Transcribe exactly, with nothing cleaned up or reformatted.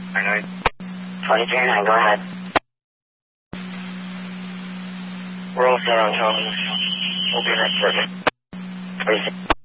nine. twenty-three nine, go ahead. We're all set on top of this. We'll be next circuit. Please.